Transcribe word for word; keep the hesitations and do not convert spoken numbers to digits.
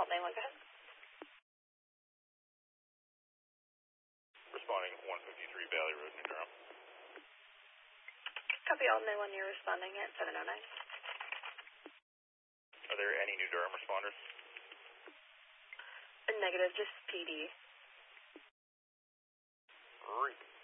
Alt nine one, go ahead. Responding one fifty-three Valley Road, New Durham. Copy Alt nine one, you're responding at seven oh nine. Are there any New Durham responders? Negative, just P D. Great.